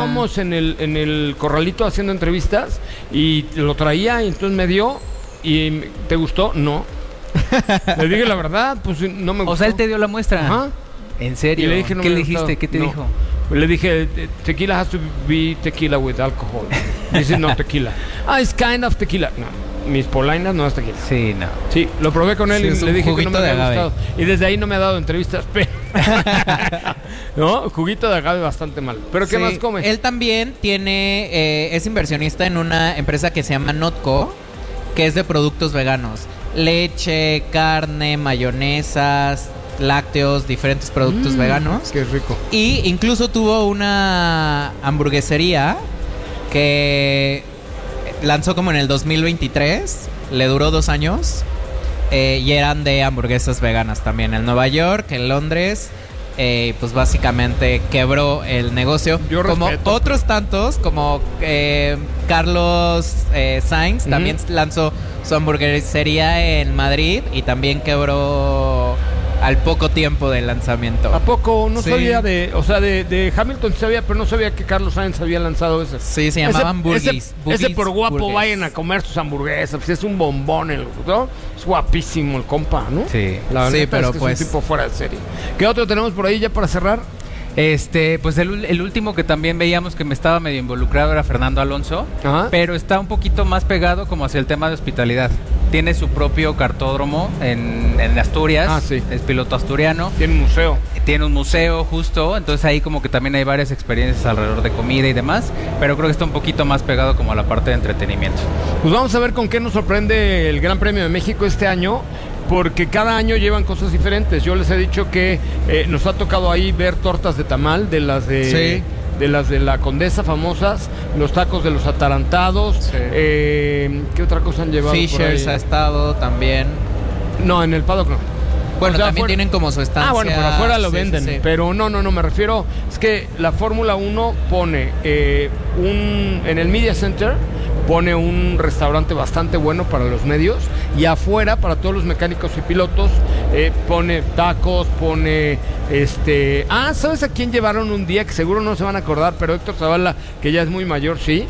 estábamos en el corralito haciendo entrevistas y lo traía y entonces me dio y ¿te gustó? No. Le dije la verdad, pues no me gustó. O sea, él te dio la muestra. Ajá. ¿En serio? Y le dije, no ¿Qué me le gustaba. dijiste? ¿Qué te dijo? Le dije, tequila has to be tequila with alcohol. Dice, no, tequila. It's kind of tequila. No, mis polainas no es tequila. Sí, no. Sí, lo probé con él y le dije que no me había agave. gustado. Y desde ahí no me ha dado entrevistas, pero... ¿No? Juguito de agave bastante mal. ¿Pero qué más come? Él también tiene, es inversionista en una empresa que se llama Notco, que es de productos veganos. Leche, carne, mayonesas, lácteos, diferentes productos veganos. Qué rico. Y incluso tuvo una hamburguesería que lanzó como en el 2023. Le duró 2 años. Y eran de hamburguesas veganas también. En Nueva York, en Londres. Pues básicamente quebró el negocio. Yo como respeto. otros tantos, como Carlos Sainz, también lanzó su hamburguesería en Madrid y también quebró al poco tiempo del lanzamiento. ¿A poco? No Sí. sabía de Hamilton sabía, pero no sabía que Carlos Sainz había lanzado ese. Sí, se llamaban Burgies. Ese por guapo Burgers. vayan a comer sus hamburguesas. Pues es un bombón, ¿no? Es guapísimo el compa, ¿no? Sí. La Sí, neta pero es que pues- es un tipo fuera de serie. ¿Qué otro tenemos por ahí ya para cerrar? Pues el último que también veíamos que me estaba medio involucrado era Fernando Alonso, Ajá. pero está un poquito más pegado como hacia el tema de hospitalidad. Tiene su propio cartódromo en Asturias, Ah, sí. es piloto asturiano, Tiene un museo. tiene un museo justo, entonces ahí como que también hay varias experiencias alrededor de comida y demás, pero creo que está un poquito más pegado como a la parte de entretenimiento. Pues vamos a ver con qué nos sorprende el Gran Premio de México este año, porque cada año llevan cosas diferentes. Yo les he dicho que nos ha tocado ahí ver tortas de tamal, de las de la Condesa famosas, los tacos de los atarantados. Sí. ¿Qué otra cosa han llevado? Fishers por ha ahí? estado también. No, en el paddock no. Bueno, O sea, también afuera- tienen como su estancia. Bueno, por afuera lo Sí, venden, sí, sí. pero no, me refiero, es que la Fórmula 1 pone en el Media Center, pone un restaurante bastante bueno para los medios, y afuera, para todos los mecánicos y pilotos, pone tacos, pone ¿sabes a quién llevaron un día? Que seguro no se van a acordar, pero Héctor Zavala, que ya es muy mayor, sí,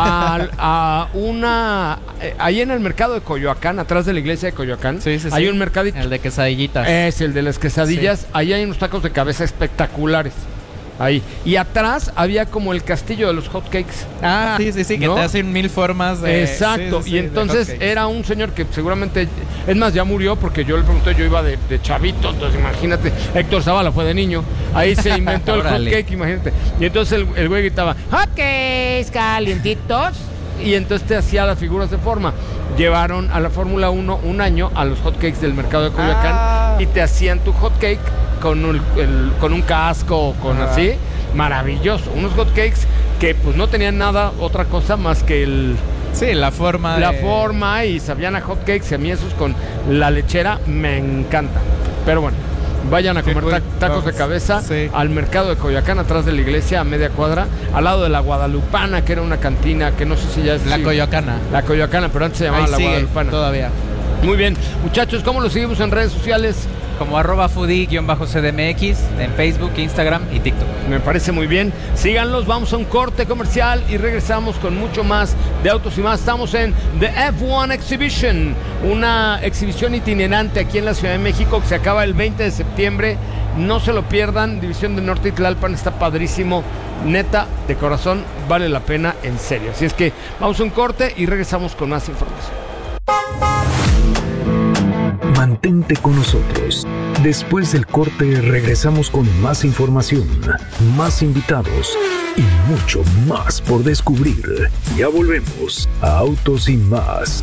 ahí en el mercado de Coyoacán, atrás de la iglesia de Coyoacán, Sí, sí, hay sí. un mercadito. El de quesadillitas. Es el de las quesadillas. Sí. Ahí hay unos tacos de cabeza espectaculares. Ahí. Y atrás había como el castillo de los hotcakes. Sí, que ¿no? te hacen 1000 formas de... Exacto. sí, sí, Y de entonces hotcakes. era un señor que seguramente, es más, ya murió, porque yo le pregunté, yo iba de chavito, entonces imagínate, Héctor Zavala fue de niño. Ahí se inventó el Órale. hotcake, imagínate. Y entonces el güey gritaba, hotcakes calientitos. Y entonces te hacía las figuras de forma. Llevaron a la Fórmula 1 un año a los hotcakes del mercado de Coyoacán y te hacían tu hotcake con un casco, con así, maravilloso. Unos hotcakes que pues no tenían nada, otra cosa más que Sí, la forma la forma, y sabían a hotcakes, y a mí esos con la lechera me encantan. Pero bueno, vayan a comer tacos de cabeza al mercado de Coyoacán, atrás de la iglesia, a media cuadra, al lado de la Guadalupana, que era una cantina que no sé si ya es... La Coyoacana. La Coyoacana, pero antes se llamaba Ahí la sigue Guadalupana. todavía. Muy bien, muchachos, ¿cómo los seguimos en redes sociales? Como @foodie_cdmx en Facebook, Instagram y TikTok. Me parece muy bien. Síganlos, vamos a un corte comercial y regresamos con mucho más de Autos y Más. Estamos en The F1 Exhibition, una exhibición itinerante aquí en la Ciudad de México que se acaba el 20 de septiembre. No se lo pierdan, División del Norte y Tlalpan, está padrísimo. Neta, de corazón, vale la pena, en serio. Así es que vamos a un corte y regresamos con más información. Mantente con nosotros. Después del corte regresamos con más información, más invitados y mucho más por descubrir. Ya volvemos a Autos y Más.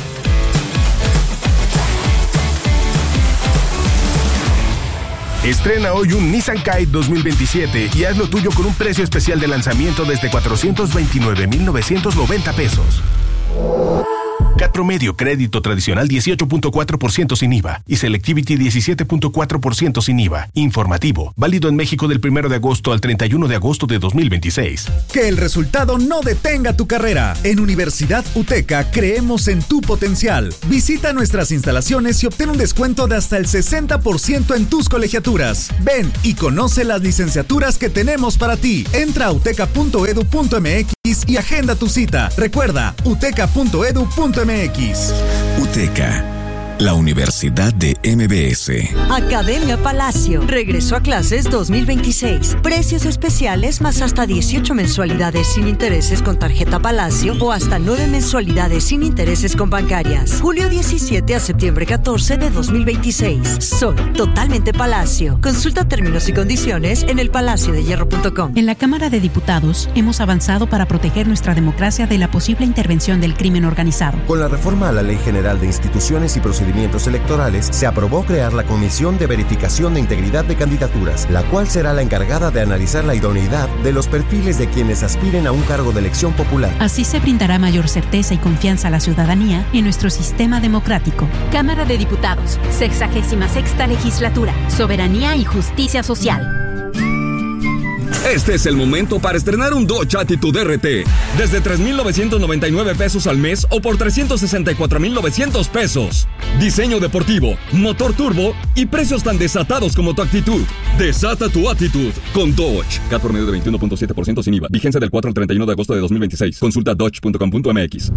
Estrena hoy un Nissan Kite 2027 y haz lo tuyo con un precio especial de lanzamiento desde 429,990 pesos. CAT promedio, crédito tradicional 18.4% sin IVA y Selectivity 17.4% sin IVA. Informativo, válido en México del 1 de agosto al 31 de agosto de 2026. Que el resultado no detenga tu carrera. En Universidad UTECA creemos en tu potencial. Visita nuestras instalaciones y obtén un descuento de hasta el 60% en tus colegiaturas. Ven y conoce las licenciaturas que tenemos para ti. Entra a uteca.edu.mx y agenda tu cita. Recuerda, uteca.edu.mx. UTECA, la Universidad de MBS. Academia Palacio. Regreso a clases 2026. Precios especiales más hasta 18 mensualidades sin intereses con tarjeta Palacio o hasta 9 mensualidades sin intereses con bancarias. Julio 17 a septiembre 14 de 2026. Soy totalmente Palacio. Consulta términos y condiciones en elpalaciodehierro.com. En la Cámara de Diputados hemos avanzado para proteger nuestra democracia de la posible intervención del crimen organizado. Con la reforma a la Ley General de Instituciones y Procedimientos Electorales, se aprobó crear la Comisión de Verificación de Integridad de Candidaturas, la cual será la encargada de analizar la idoneidad de los perfiles de quienes aspiren a un cargo de elección popular. Así se brindará mayor certeza y confianza a la ciudadanía en nuestro sistema democrático. Cámara de Diputados, 66ª Legislatura, Soberanía y Justicia Social. Este es el momento para estrenar un Dodge Attitude RT desde 3,999 pesos al mes o por 364,900 pesos. Diseño deportivo, motor turbo y precios tan desatados como tu actitud. Desata tu actitud con Dodge. CAT promedio de 21.7% sin IVA. Vigencia del 4 al 31 de agosto de 2026. Consulta dodge.com.mx.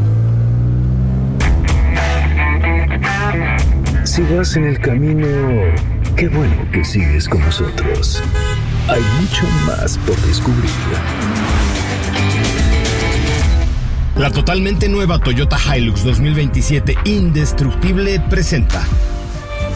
Si vas en el camino, qué bueno que sigues con nosotros. Hay mucho más por descubrir. La totalmente nueva Toyota Hilux 2027 Indestructible presenta